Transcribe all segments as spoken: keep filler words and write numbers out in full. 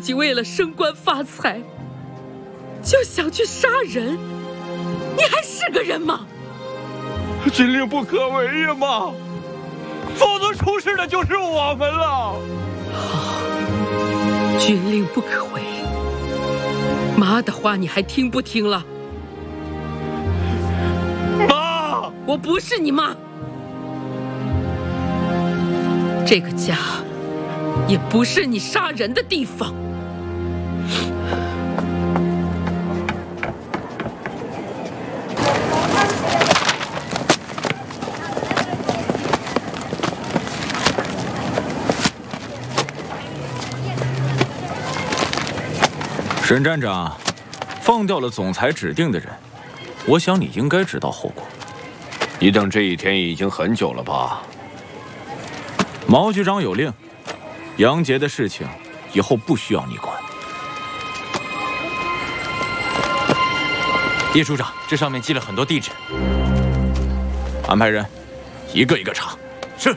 己为了升官发财，就想去杀人，你还是个人吗？ 军令不可为呀妈，否则出事的就是我们了。 好，军令不可为，妈的话你还听不听了？ 妈， 我不是你妈，这个家也不是你杀人的地方。 沈站长，放掉了总裁指定的人，我想你应该知道后果。 你等这一天已经很久了吧？ 毛局长有令，杨杰的事情以后不需要你管。 叶处长，这上面记了很多地址， 安排人一个一个查。 是。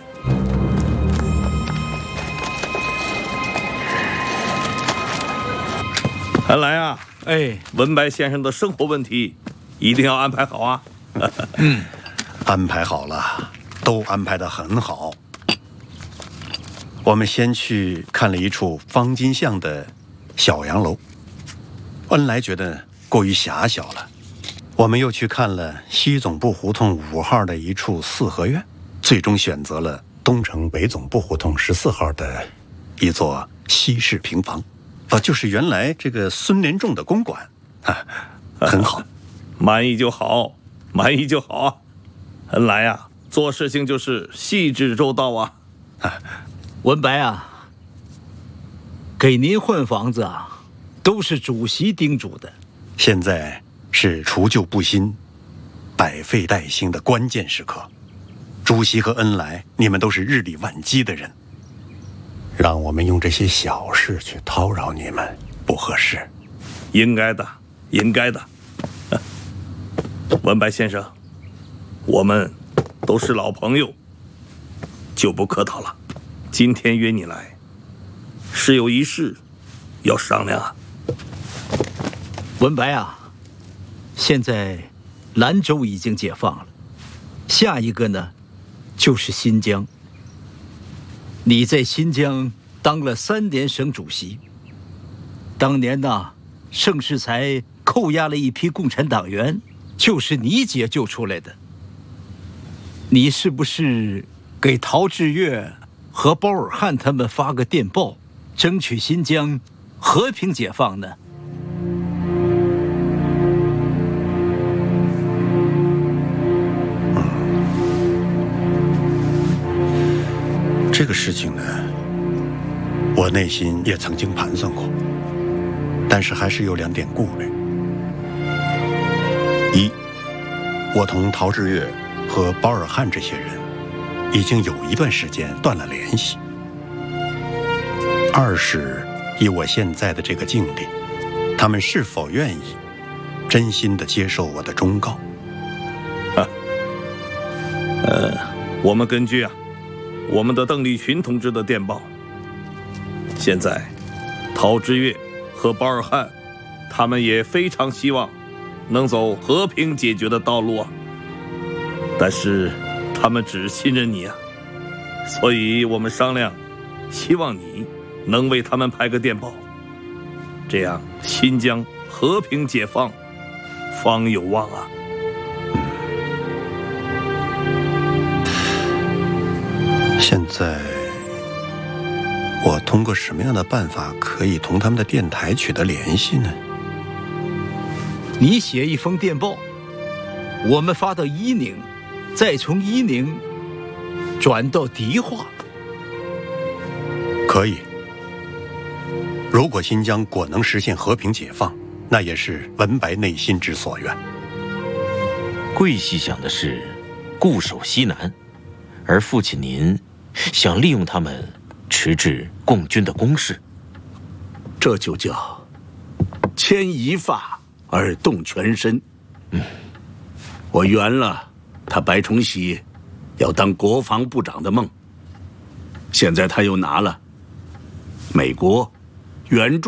看来啊， 哎， 文白先生的生活问题一定要安排好啊。 嗯，安排好了，都安排得很好。我们先去看了一处方金巷的小洋楼，恩来觉得过于狭小了。我们又去看了西总部胡同五号的一处四合院，最终选择了东城北总部胡同十四号的一座西式平房。啊，就是原来这个孙连仲的公馆，啊，很好， 满意就好，满意就好啊。恩来啊，做事情就是细致周到啊。 啊，文白啊，给您换房子啊，都是主席叮嘱的。 现在是除旧布新、百废待兴的关键时刻，主席和恩来，你们都是日理万机的人。让我们用这些小事去叨扰你们，不合适。 应该的，应该的。文白先生，我们都是老朋友，就不客套了。今天约你来，是有一事要商量啊。 文白啊，现在兰州已经解放了，下一个呢，就是新疆。你在新疆当了三年省主席，当年呐，盛世才扣押了一批共产党员，就是你解救出来的。你是不是给陶峙岳和包尔汉他们发个电报，争取新疆和平解放呢？ 这个事情呢，我内心也曾经盘算过，但是还是有两点顾虑。一，我同陶峙岳和包尔汉这些人已经有一段时间断了联系。二是，以我现在的这个境地，他们是否愿意真心地接受我的忠告？ 啊，呃，我们根据啊。我们的邓丽群同志的电报，现在陶峙岳和包尔汉他们也非常希望能走和平解决的道路啊，但是他们只信任你啊，所以我们商量，希望你能为他们拍个电报，这样新疆和平解放方有望啊。 现在我通过什么样的办法可以同他们的电台取得联系呢？ 你写一封电报，我们发到伊宁，再从伊宁转到迪化。 可以。如果新疆果能实现和平解放，那也是文白内心之所愿。 桂系想的是固守西南，而父亲您想利用他们迟滞共军的攻势， 这就叫牵一发而动全身。 嗯， 我圆了他白崇禧要当国防部长的梦，现在他又拿了美国援助